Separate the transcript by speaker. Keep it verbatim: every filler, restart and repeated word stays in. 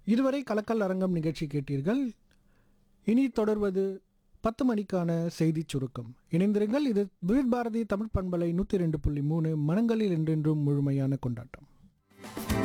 Speaker 1: இதுவரை கலக்கல் அரங்கம் நிகழ்ச்சி கேட்டீர்கள். இனி தொடர்வது பத்து மணிக்கான செய்திச் சுருக்கம். இணைந்திருங்கள். இது விவித் பாரதி தமிழ் பண்பலை நூற்றி ரெண்டு புள்ளி மூணு மனங்களில் என்றென்றும் முழுமையான கொண்டாட்டம்.